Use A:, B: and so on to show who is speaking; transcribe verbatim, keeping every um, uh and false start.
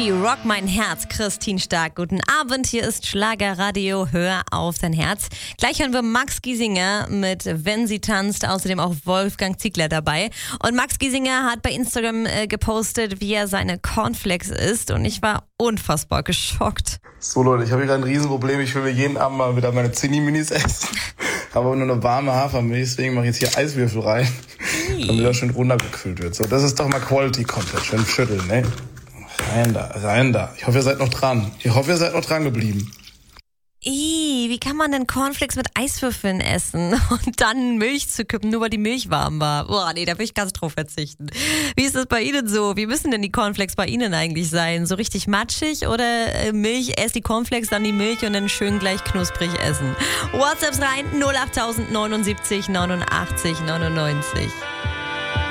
A: Baby, rock mein Herz, Christine Stark. Guten Abend, hier ist Schlagerradio, hör auf dein Herz. Gleich hören wir Max Giesinger mit Wenn sie tanzt, außerdem auch Wolfgang Ziegler dabei. Und Max Giesinger hat bei Instagram äh, gepostet, wie er seine Cornflakes isst, und ich war unfassbar geschockt.
B: So Leute, ich habe hier gerade ein Riesenproblem, ich will mir jeden Abend mal wieder meine Zinni-Minis essen. Habe aber nur eine warme Hafermilch, deswegen mache ich jetzt hier Eiswürfel rein, damit das schön runtergekühlt wird. So, das ist doch mal Quality Content, schön schütteln, ne? Rein da, rein da. Ich hoffe, ihr seid noch dran. Ich hoffe, ihr seid noch dran geblieben.
A: Ih, wie kann man denn Cornflakes mit Eiswürfeln essen und dann Milch zu kippen, nur weil die Milch warm war? Boah, nee, da will ich ganz drauf verzichten. Wie ist das bei Ihnen so? Wie müssen denn die Cornflakes bei Ihnen eigentlich sein? So richtig matschig oder äh, Milch, erst die Cornflakes, dann die Milch und dann schön gleich knusprig essen? WhatsApps rein, null acht neunundsiebzig neunundachtzig neunundneunzig.